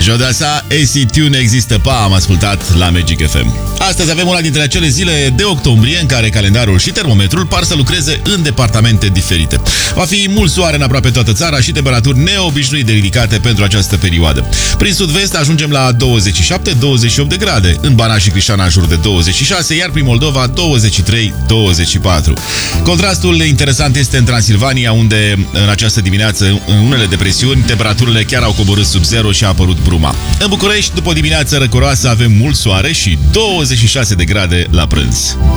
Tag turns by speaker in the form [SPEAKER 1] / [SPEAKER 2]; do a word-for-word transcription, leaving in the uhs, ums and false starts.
[SPEAKER 1] Jodasa, A C Tune există pa, am ascultat la Magic F M. Astăzi avem una dintre acele zile de octombrie în care calendarul și termometrul par să lucreze în departamente diferite. Va fi mult soare în aproape toată țara și temperaturi neobișnuit de ridicate pentru această perioadă. Prin sud-vest ajungem la douăzeci și șapte douăzeci și opt de grade, în Banat și Crișana în jur de douăzeci și șase, iar prin Moldova douăzeci și trei douăzeci și patru. Contrastul interesant este în Transilvania, unde în această dimineață, în unele depresiuni, temperaturile chiar au coborât sub zero și a apărut bruma. În București, după o dimineață răcoroasă, avem mult soare și douăzeci și șase de grade la prânz.